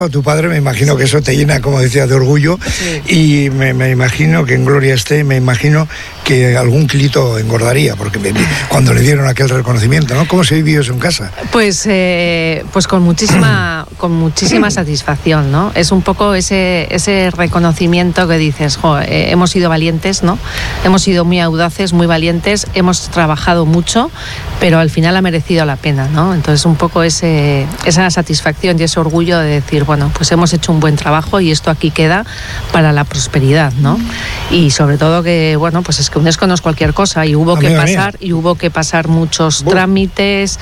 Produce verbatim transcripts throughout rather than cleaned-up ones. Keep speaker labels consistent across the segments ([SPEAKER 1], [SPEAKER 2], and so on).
[SPEAKER 1] A tu padre me imagino que eso te llena, como decía, de orgullo. Sí. Y me, me imagino que en gloria esté, me imagino que algún kilito engordaría, porque me, cuando le dieron aquel reconocimiento, ¿no? ¿Cómo se vivió eso en casa?
[SPEAKER 2] Pues, eh, pues con muchísima, con muchísima satisfacción, ¿no? Es un poco ese, ese reconocimiento que dices, jo, eh, hemos sido valientes, ¿no? Hemos sido muy audaces, muy valientes, hemos trabajado mucho, pero al final ha merecido la pena, ¿no? Entonces un poco ese, esa satisfacción y ese orgullo de decir, bueno, pues hemos hecho un buen trabajo y esto aquí queda para la prosperidad, ¿no? Y sobre todo que, bueno, pues es que UNESCO no es cualquier cosa y hubo Amiga que pasar mía. y hubo que pasar muchos bueno. trámites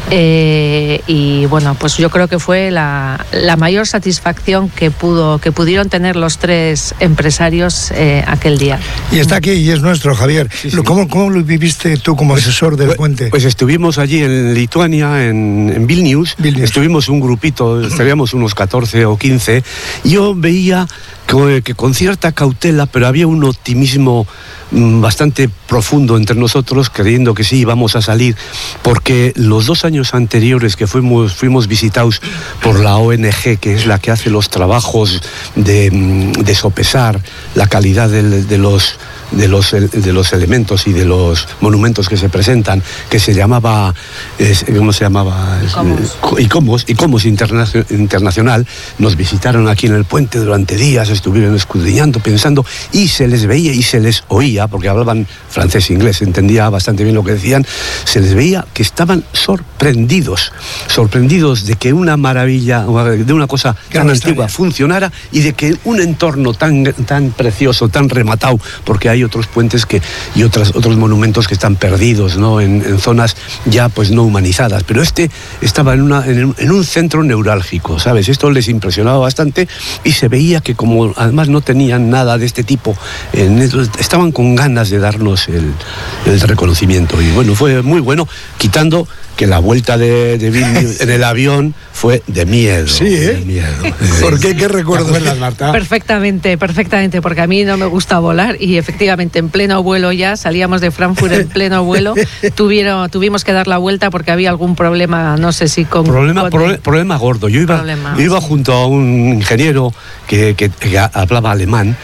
[SPEAKER 2] eh, y bueno, pues yo creo que fue la, la mayor satisfacción que pudo que pudieron tener los tres empresarios eh, aquel día.
[SPEAKER 1] Y está aquí y es nuestro, Javier. Sí, sí. ¿Cómo, ¿Cómo lo viviste tú como pues, asesor del
[SPEAKER 3] pues,
[SPEAKER 1] puente?
[SPEAKER 3] Pues estuvimos allí en Lituania, en, en Vilnius, Vilnius, estuvimos un grupito, estaríamos unos catorce o quince, yo veía que, que con cierta cautela, pero había un optimismo mmm, bastante profundo entre nosotros, creyendo que sí íbamos a salir, porque los dos años anteriores que fuimos, fuimos visitados por la O N G, que es la que hace los trabajos de, de sopesar la calidad de, de los de los, de los elementos y de los monumentos que se presentan, que se llamaba, es, ¿cómo se llamaba? ICOMOS, ICOMOS Interna Internacional, nos visitaron aquí en el puente durante días, estuvieron escudriñando, pensando, y se les veía y se les oía, porque hablaban francés e inglés, entendía bastante bien lo que decían, se les veía que estaban sorprendidos, sorprendidos de que una maravilla, de una cosa tan antigua funcionara y de que un entorno tan, tan precioso, tan rematado, porque hay otros puentes que, y otras, otros monumentos que están perdidos, ¿no? en, en zonas ya pues no humanizadas, pero este estaba en, una, en, en un centro neurálgico, ¿sabes? Esto les impresionaba bastante y se veía que como además no tenían nada de este tipo, en, estaban con ganas de darnos el, el reconocimiento y bueno, fue muy bueno, quitando que la vuelta de, de Vilnius en el avión fue de miedo.
[SPEAKER 1] Sí, ¿eh?
[SPEAKER 3] De miedo.
[SPEAKER 1] ¿Por qué? ¿Qué recuerdas, Marta?
[SPEAKER 2] Perfectamente, perfectamente, porque a mí no me gusta volar y efectivamente en pleno vuelo ya, salíamos de Frankfurt en pleno vuelo, tuvieron, tuvimos que dar la vuelta porque había algún problema, no sé si con...
[SPEAKER 3] Problema,
[SPEAKER 2] con
[SPEAKER 3] pro, problema gordo. Yo iba, problema, yo iba sí. junto a un ingeniero que, que, que hablaba alemán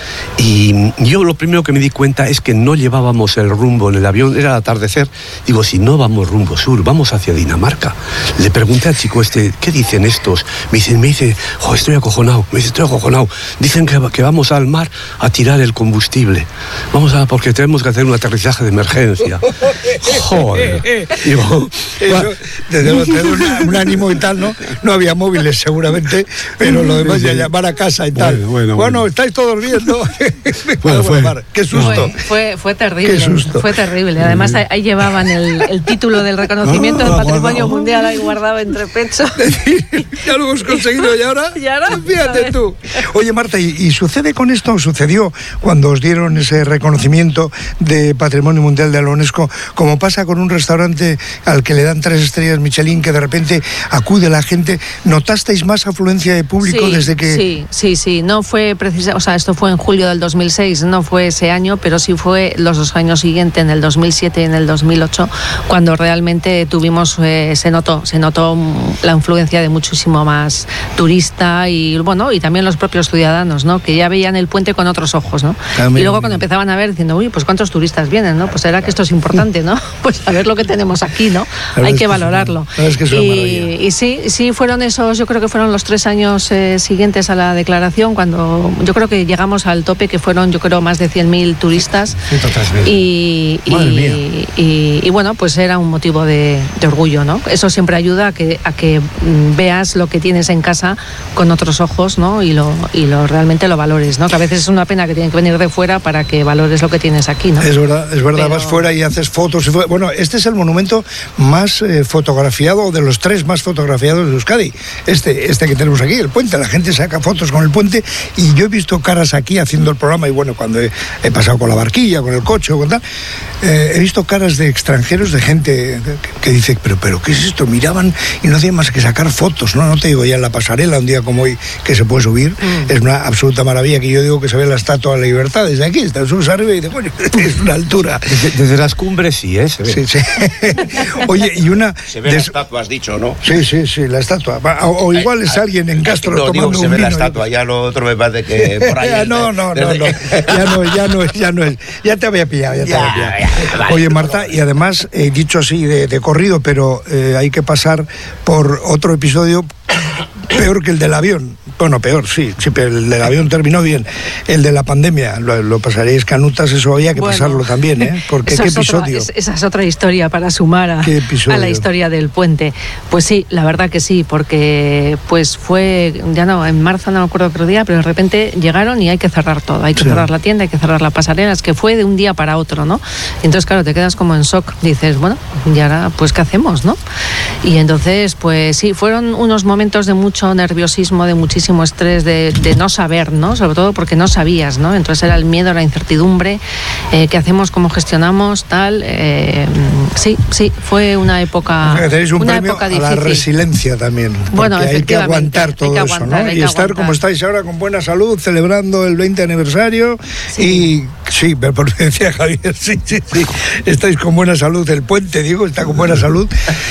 [SPEAKER 3] y yo lo primero que me di cuenta es que no llevábamos el rumbo en el avión, era el atardecer, digo, si no vamos rumbo sur, vamos hacia Dinamarca. Le pregunté al chico este, ¿qué dicen estos? Me dice, me dice, oh, estoy acojonado, me dice, estoy acojonado. Dicen que, que vamos al mar a tirar el combustible. Vamos a, porque tenemos que hacer un aterrizaje de emergencia. Joder. Digo,
[SPEAKER 1] eso, desde luego, tener un, un ánimo y tal, ¿no? No había móviles seguramente, pero lo demás ya llamar a casa y tal. Bueno, bueno, bueno. bueno estáis todos bien, ¿no? Bueno, fue, qué susto.
[SPEAKER 2] Fue, fue, fue terrible.
[SPEAKER 1] Qué susto.
[SPEAKER 2] Fue terrible. Además, ahí llevaban el, el título del reconocimiento del Patrimonio Mundial ahí guardado entre pecho.
[SPEAKER 1] Ya lo hemos conseguido y ahora,
[SPEAKER 2] ¿Y ahora?
[SPEAKER 1] fíjate tú. Oye, Marta, ¿y, ¿y sucede con esto? ¿Sucedió cuando os dieron ese reconocimiento de Patrimonio Mundial de la UNESCO, como pasa con un restaurante al que le dan tres estrellas Michelin, que de repente acude la gente? ¿Notasteis más afluencia de público
[SPEAKER 2] sí,
[SPEAKER 1] desde que...?
[SPEAKER 2] Sí, sí, sí. No fue precisa, o sea, esto fue en julio del dos mil seis, no fue ese año, pero sí fue los dos años siguientes, en el dos mil siete y en el dos mil ocho, cuando realmente tuvimos, eh, se notó, se notó la influencia de muchísimo más turista y bueno, y también los propios ciudadanos, ¿no? Que ya veían el puente con otros ojos, ¿no? También. Y luego cuando empezaban a ver diciendo, uy, pues cuántos turistas vienen, ¿no? Pues será que esto es importante, ¿no? Pues a ver lo que tenemos aquí, ¿no? Hay que valorarlo.
[SPEAKER 1] Es que es una
[SPEAKER 2] y, y sí, sí fueron esos, yo creo que fueron los tres años eh, siguientes a la declaración, cuando yo creo que llegamos al tope, que fueron, yo creo, más de cien mil turistas. Y, y, y, y, y bueno, pues era un motivo de, de orgullo, ¿no? Eso siempre ayuda a que, a que veas lo que tienes en casa con otros ojos, ¿no? Y lo, y lo realmente lo valores, ¿no? Que a veces es una pena que tienen que venir de fuera para que valores lo que tienes aquí, ¿no?
[SPEAKER 1] Es verdad, es verdad. Pero... vas fuera y haces fotos. Y bueno, este es el monumento más eh, fotografiado, de los tres más fotografiados de Euskadi. Este, este que tenemos aquí, el puente. La gente saca fotos con el puente y yo he visto caras aquí haciendo el programa y bueno, cuando he, he pasado con la barquilla, con el coche, con tal, eh, he visto caras de extranjeros, de gente que, que dice, pero, pero ¿qué es esto? Miraban y no hacían más que sacar fotos, ¿no? No te digo ya en la pasarela, un día como hoy, que se puede subir, mm. es una absoluta maravilla, que yo digo que se ve la Estatua de la Libertad desde aquí, está subes arriba y dices, bueno, es una altura.
[SPEAKER 3] Desde, desde las cumbres sí, ¿eh? Se ve.
[SPEAKER 1] Sí, sí. Oye, y una...
[SPEAKER 4] Se ve des... la estatua, has dicho, ¿no?
[SPEAKER 1] Sí, sí, sí, la estatua. O, o igual ay, es ay, alguien en Castro no, tomando
[SPEAKER 4] digo,
[SPEAKER 1] un
[SPEAKER 4] se ve
[SPEAKER 1] vino.
[SPEAKER 4] La estatua, ya lo otro me parece que por ahí...
[SPEAKER 1] ya, no, no, no, no, ya no, ya no es, ya no es. Ya te había pillado, ya te
[SPEAKER 4] ya,
[SPEAKER 1] había pillado.
[SPEAKER 4] Ya, vale,
[SPEAKER 1] Oye, Marta, y además, he dicho así de, de corrido, pero eh, hay que pasar por otro episodio peor que el del avión. Bueno, peor, sí, sí, pero el del avión terminó bien. El de la pandemia, lo, lo pasaréis canutas, eso había que bueno, pasarlo también, ¿eh? Porque qué episodio.
[SPEAKER 2] Otra, es, esa es otra historia para sumar a, a la historia del puente. Pues sí, la verdad que sí, porque pues fue, ya no, en marzo no me acuerdo qué día, pero de repente llegaron y hay que cerrar todo, hay que sí. cerrar la tienda, hay que cerrar la pasarela, es que fue de un día para otro, ¿no? Entonces, claro, te quedas como en shock, dices, bueno, y ahora, pues, ¿qué hacemos, no? Y entonces, pues sí, fueron unos momentos de mucho nerviosismo, de muchísimo estrés, de, de no saber, ¿no? Sobre todo porque no sabías, ¿no? Entonces era el miedo, la incertidumbre, eh, qué hacemos, cómo gestionamos, tal. Eh, sí, sí, fue una época,
[SPEAKER 1] o sea, tenéis un
[SPEAKER 2] una
[SPEAKER 1] premio
[SPEAKER 2] época
[SPEAKER 1] a
[SPEAKER 2] difícil.
[SPEAKER 1] La resiliencia también.
[SPEAKER 2] Bueno,
[SPEAKER 1] hay que aguantar todo
[SPEAKER 2] que aguantar,
[SPEAKER 1] eso, ¿no? Y estar aguantar. Como estáis ahora con buena salud, celebrando el veinte aniversario. Sí. Y sí, por decía Javier, sí, sí, sí. Estáis con buena salud, el puente, digo, está con buena salud.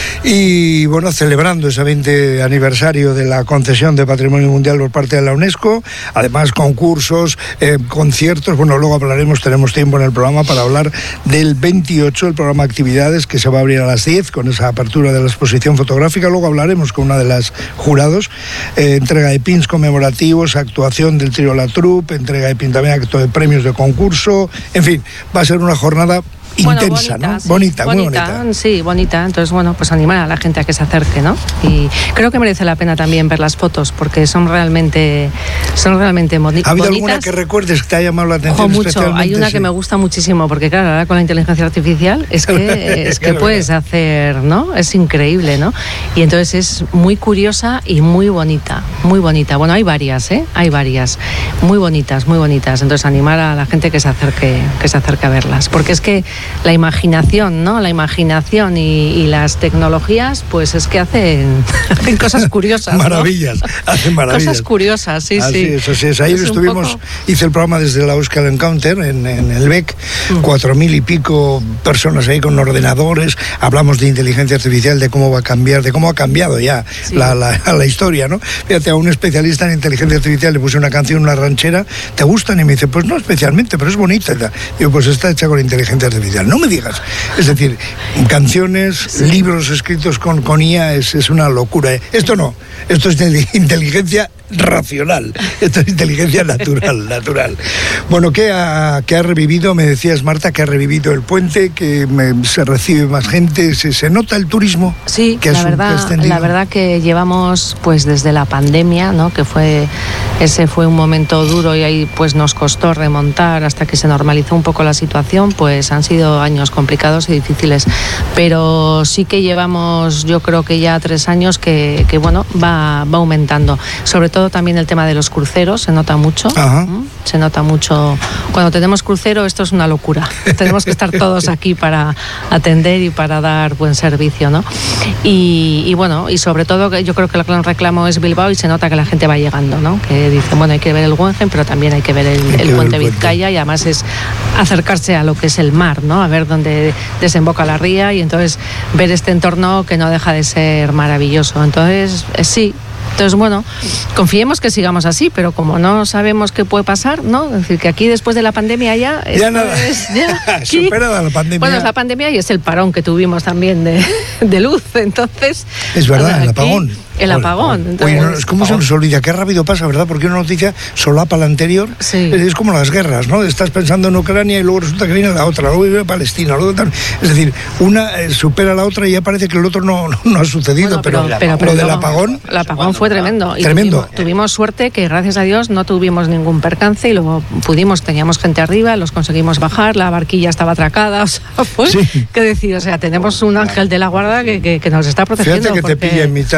[SPEAKER 1] Y bueno, celebrando ese veinte aniversario de la concesión de Patrimonio Mundial por parte de la UNESCO, además concursos, eh, conciertos, bueno, luego hablaremos, tenemos tiempo en el programa para hablar del veintiocho, el programa Actividades, que se va a abrir a las diez con esa apertura de la exposición fotográfica, luego hablaremos con una de las jurados, eh, entrega de pins conmemorativos, actuación del trío La Troupe, entrega de pins también, acto de premios de concurso, en fin, va a ser una jornada
[SPEAKER 2] Bueno,
[SPEAKER 1] intensa,
[SPEAKER 2] bonita,
[SPEAKER 1] ¿no?
[SPEAKER 2] Sí,
[SPEAKER 1] bonita,
[SPEAKER 2] bonita,
[SPEAKER 1] muy bonita.
[SPEAKER 2] Sí, bonita. Entonces, bueno, pues animar a la gente a que se acerque, ¿no? Y creo que merece la pena también ver las fotos, porque son realmente, son realmente boni-
[SPEAKER 1] ¿Ha habido
[SPEAKER 2] bonitas.
[SPEAKER 1] alguna que recuerdes que te haya llamado la atención?
[SPEAKER 2] Ojo, mucho.
[SPEAKER 1] especialmente?
[SPEAKER 2] Hay una
[SPEAKER 1] Sí.
[SPEAKER 2] que me gusta muchísimo, porque claro, ahora con la inteligencia artificial es que, es que puedes hacer, ¿no? Es increíble, ¿no? Y entonces es muy curiosa y muy bonita, muy bonita. Bueno, hay varias, ¿eh? Hay varias. Muy bonitas, muy bonitas. Entonces animar a la gente que se acerque, que se acerque a verlas. Porque es que la imaginación, ¿no? La imaginación y, y las tecnologías, pues es que hacen, hacen cosas curiosas, ¿no?
[SPEAKER 1] Maravillas, hacen maravillas.
[SPEAKER 2] Cosas curiosas, sí,
[SPEAKER 1] así
[SPEAKER 2] sí.
[SPEAKER 1] Es, así es. Ayer
[SPEAKER 2] es
[SPEAKER 1] estuvimos,
[SPEAKER 2] poco...
[SPEAKER 1] hice el programa desde la Euskal Encounter en, en el B E C, mm. cuatro mil y pico personas ahí con ordenadores, hablamos de inteligencia artificial, de cómo va a cambiar, de cómo ha cambiado ya sí. la, la, la historia, ¿no? Fíjate, a un especialista en inteligencia artificial le puse una canción, una ranchera, ¿te gustan? Y me dice, pues no especialmente, pero es bonita. Digo, pues está hecha con inteligencia artificial. No me digas. Es decir, canciones, sí. libros escritos con, con I A es, es una locura. ¿eh? Esto no, esto es de inteligencia racional, esto es inteligencia natural, natural. Bueno, ¿qué ha, qué ha revivido? Me decías, Marta, que ha revivido el puente, que me, se recibe más gente, se, se nota el turismo.
[SPEAKER 2] Sí,
[SPEAKER 1] que
[SPEAKER 2] la, verdad, la verdad que llevamos pues desde la pandemia, ¿no? Que fue, ese fue un momento duro y ahí pues nos costó remontar hasta que se normalizó un poco la situación, pues han sido años complicados y difíciles, pero sí que llevamos, yo creo que ya tres años que, que bueno, va, va aumentando, sobre todo también el tema de los cruceros, se nota mucho.
[SPEAKER 1] Ajá.
[SPEAKER 2] Se nota mucho. Cuando tenemos crucero, esto es una locura. Tenemos que estar todos aquí para atender y para dar buen servicio, ¿no? Y, y bueno, y sobre todo yo creo que el gran reclamo es Bilbao y se nota que la gente va llegando, ¿no? Que dicen, bueno, hay que ver el Guggenheim, pero también hay que ver el, el puente Vizcaya y además es acercarse a lo que es el mar, ¿no? A ver dónde desemboca la ría y entonces ver este entorno que no deja de ser maravilloso. Entonces, eh, sí. Entonces, bueno, confiemos que sigamos así, pero como no sabemos qué puede pasar, ¿no? Es decir, que aquí después de la pandemia ya...
[SPEAKER 1] Ya nada,
[SPEAKER 2] es, ya, aquí,
[SPEAKER 1] superada la pandemia.
[SPEAKER 2] Bueno, es la pandemia y es el parón que tuvimos también de, de luz, entonces...
[SPEAKER 1] Es verdad,
[SPEAKER 2] aquí,
[SPEAKER 1] el apagón.
[SPEAKER 2] El apagón. Entonces,
[SPEAKER 1] Oye, no, es como se nos olvida, qué rápido pasa, ¿verdad? Porque una noticia solapa la anterior.
[SPEAKER 2] Sí.
[SPEAKER 1] Es como las guerras, ¿no? Estás pensando en Ucrania y luego resulta que viene la otra, luego viene Palestina, luego tal. Es decir, una eh, supera a la otra y ya parece que el otro no, no, no ha sucedido, bueno, pero, pero, pero, pero lo del apagón...
[SPEAKER 2] El apagón fue tremendo. Y
[SPEAKER 1] tremendo.
[SPEAKER 2] Tuvimos, tuvimos suerte que, gracias a Dios, no tuvimos ningún percance y luego pudimos, teníamos gente arriba, los conseguimos bajar, la barquilla estaba atracada, o sea, fue...
[SPEAKER 1] Sí.
[SPEAKER 2] ¿Qué decir? O sea, tenemos un ángel de la guarda que, que, que nos está protegiendo.
[SPEAKER 1] Fíjate que te pilla en mitad del
[SPEAKER 2] En mitad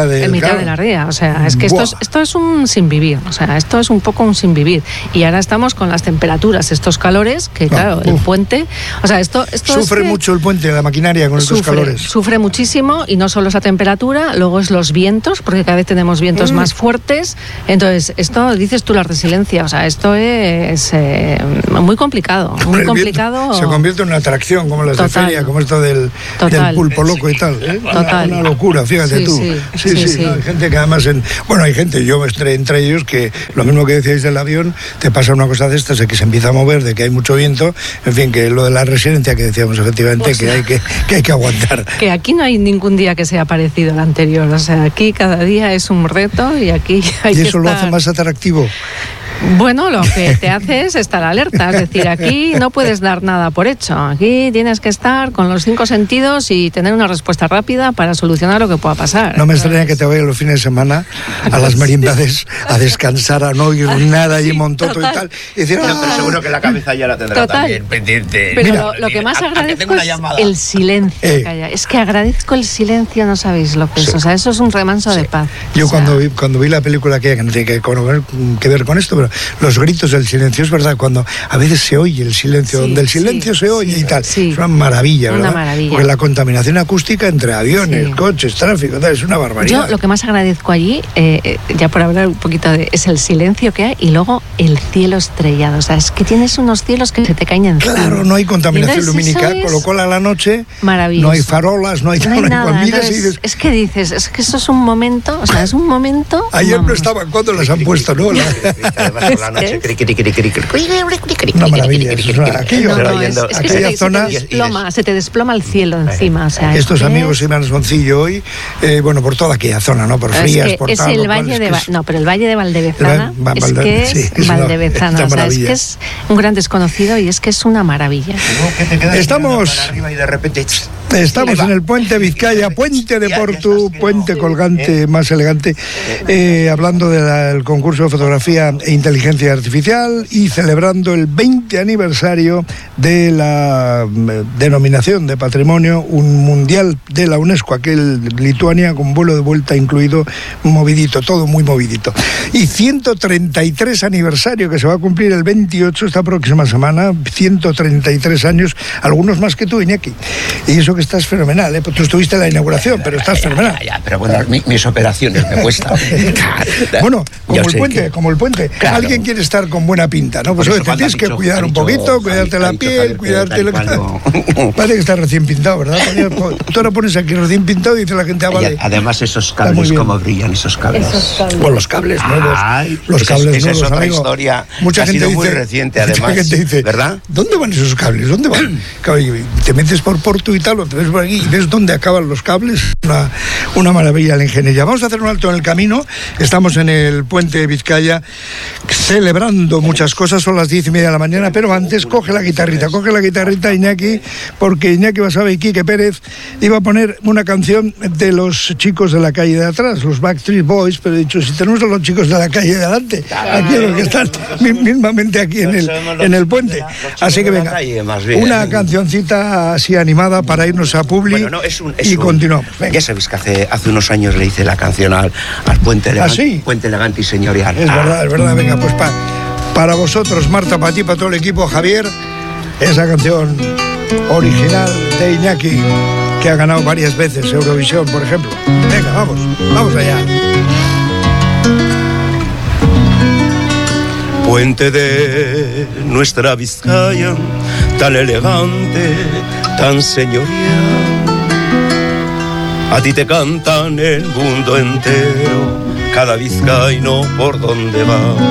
[SPEAKER 2] Villa de la Ría. O sea, es que esto es, esto es un sin vivir. O sea, esto es un poco un sin vivir. Y ahora estamos con las temperaturas, estos calores, que claro, el puente... O sea, esto... esto
[SPEAKER 1] sufre
[SPEAKER 2] es que
[SPEAKER 1] mucho el puente, la maquinaria con
[SPEAKER 2] sufre,
[SPEAKER 1] estos calores.
[SPEAKER 2] Sufre muchísimo, y no solo esa temperatura, luego es los vientos, porque cada vez tenemos vientos mm. más fuertes. Entonces, esto, dices tú, la resiliencia. O sea, esto es eh, muy complicado. Muy complicado.
[SPEAKER 1] Se convierte en una atracción, como las Total. de feria, como esto del, del pulpo loco y tal. ¿eh?
[SPEAKER 2] Total.
[SPEAKER 1] Una, una locura, fíjate
[SPEAKER 2] sí,
[SPEAKER 1] tú.
[SPEAKER 2] Sí,
[SPEAKER 1] sí,
[SPEAKER 2] sí,
[SPEAKER 1] sí,
[SPEAKER 2] sí.
[SPEAKER 1] ¿no? Hay gente que además, en, bueno, hay gente, yo entre, entre ellos, que lo mismo que decíais del avión, te pasa una cosa de estas, de que se empieza a mover, de que hay mucho viento, en fin, que lo de la resiliencia que decíamos efectivamente, o sea, que, hay que, que hay que aguantar.
[SPEAKER 2] Que aquí no hay ningún día que sea parecido al anterior, o sea, aquí cada día es un reto y aquí hay
[SPEAKER 1] ¿Y
[SPEAKER 2] que
[SPEAKER 1] eso
[SPEAKER 2] estar...
[SPEAKER 1] lo hace más atractivo?
[SPEAKER 2] Bueno, lo que te hace es estar alerta, es decir, aquí no puedes dar nada por hecho, aquí tienes que estar con los cinco sentidos y tener una respuesta rápida para solucionar lo que pueda pasar.
[SPEAKER 1] No me extraña que te vayas los fines de semana a las meriendades a descansar, a no oír nada allí montoto y tal. Y decir,
[SPEAKER 4] no, pero seguro que la cabeza ya la tendrá
[SPEAKER 2] Total.
[SPEAKER 4] también pendiente.
[SPEAKER 2] Pero Mira, lo, lo que más agradezco es el silencio. Eh. Calla. Es que agradezco el silencio, no sabéis lo que es. Sí. O sea, eso es un remanso sí. de paz.
[SPEAKER 1] Yo
[SPEAKER 2] o sea...
[SPEAKER 1] cuando, vi, cuando vi la película aquella, que no tiene que, que ver con esto, pero los gritos del silencio, es verdad, cuando a veces se oye el silencio, sí, donde el silencio sí, se oye sí, y tal, sí. es una maravilla, ¿verdad?
[SPEAKER 2] Una maravilla.
[SPEAKER 1] Porque la contaminación acústica entre aviones, sí. coches, tráfico, tal, es una barbaridad.
[SPEAKER 2] Yo lo que más agradezco allí, eh, ya por hablar un poquito de, es el silencio que hay y luego el cielo estrellado. O sea, es que tienes unos cielos que se te caen encima.
[SPEAKER 1] Claro, no hay contaminación lumínica, con lo cual a la noche
[SPEAKER 2] maravilloso.
[SPEAKER 1] No hay farolas, no hay,
[SPEAKER 2] no hay
[SPEAKER 1] no
[SPEAKER 2] nada.
[SPEAKER 1] Hay
[SPEAKER 2] Entonces, dices, es que dices, es que eso es un momento, o sea, es un momento...
[SPEAKER 1] Ayer vamos. No estaban, ¿cuándo las han puesto? ¿No? La...
[SPEAKER 4] Además, por la noche,
[SPEAKER 1] una maravilla. Es, una, aquello,
[SPEAKER 2] no, no, es, es que se te, zona, se, te desploma, se te desploma el cielo encima. O sea,
[SPEAKER 1] estos
[SPEAKER 2] es
[SPEAKER 1] amigos se iban a Soncillo hoy, eh, bueno, por toda aquella zona, ¿no? Por Frías,
[SPEAKER 2] es que
[SPEAKER 1] por
[SPEAKER 2] es
[SPEAKER 1] tal,
[SPEAKER 2] el valle de
[SPEAKER 1] es...
[SPEAKER 2] No, pero el valle de Valdevezana
[SPEAKER 1] Va,
[SPEAKER 2] es
[SPEAKER 1] Valde...
[SPEAKER 2] que es,
[SPEAKER 1] sí, es
[SPEAKER 2] Valdevezana,
[SPEAKER 1] una,
[SPEAKER 2] o sea, es que es un gran desconocido y es que es una maravilla.
[SPEAKER 1] Estamos...
[SPEAKER 4] Y de repente...
[SPEAKER 1] Estamos en el puente Vizcaya, puente de Portu, puente colgante más elegante, eh, hablando del concurso de fotografía e inteligencia artificial y celebrando el veinte aniversario de la denominación de patrimonio un mundial de la UNESCO, aquel Lituania con vuelo de vuelta incluido, movidito, todo muy movidito. Y ciento treinta y tres aniversario que se va a cumplir el veintiocho esta próxima semana, ciento treinta y tres años, algunos más que tú, Iñaki. Y eso que estás fenomenal, ¿eh? Pues tú estuviste en la inauguración, pero estás fenomenal.
[SPEAKER 4] Ya, ya, pero bueno, mi, mis operaciones me cuestan.
[SPEAKER 1] Bueno, como el puente, que... como el puente. Claro. Alguien quiere estar con buena pinta, ¿no? Pues oye, te tienes que dicho, cuidar un poquito, dicho, cuidarte la piel, cuidarte la... Parece que está recién pintado, ¿verdad? Tú ahora pones aquí recién pintado y dice la gente, ah, vale.
[SPEAKER 4] Además, esos cables, cómo brillan esos cables. Esos
[SPEAKER 1] cables. Pues los cables nuevos. Ay, los cables
[SPEAKER 4] esa,
[SPEAKER 1] nuevos,
[SPEAKER 4] esa es otra
[SPEAKER 1] amigo.
[SPEAKER 4] Historia.
[SPEAKER 1] Mucha
[SPEAKER 4] ha
[SPEAKER 1] gente
[SPEAKER 4] sido
[SPEAKER 1] dice,
[SPEAKER 4] muy reciente, además.
[SPEAKER 1] Mucha gente dice,
[SPEAKER 4] ¿verdad?
[SPEAKER 1] ¿Dónde van esos cables? ¿Dónde van? Te metes por Porto y tal, o te ves por aquí y ves dónde acaban los cables. Una, una maravilla la ingeniería. Vamos a hacer un alto en el camino. Estamos en el puente de Vizcaya celebrando muchas cosas. Son las diez y media de la mañana, pero antes coge la guitarrita, coge la guitarrita Iñaki, porque Iñaki Basabe y Quique Pérez iba a poner una canción de los chicos de la calle de atrás, los Backstreet Boys, pero he dicho, si tenemos a los chicos de la calle de adelante, aquí los que están mismamente aquí en el, en el puente. Así que venga, una cancioncita así animada para irnos a Publi. Bueno, no, es un, es y un, continuamos. Venga.
[SPEAKER 4] Ya sabéis que hace, hace unos años le hice la canción al, al Puente Elegante, ¿Ah, sí? Puente Elegante y Señorial.
[SPEAKER 1] Es ah. verdad, es verdad. Venga, pues pa, para vosotros, Marta, para ti, para todo el equipo, Javier, esa canción original de Iñaki, que ha ganado varias veces Eurovisión, por ejemplo. Venga, vamos, vamos allá.
[SPEAKER 5] Puente de nuestra Vizcaya, tan elegante, tan señorial. A ti te cantan el mundo entero, cada vizcaíno por donde va.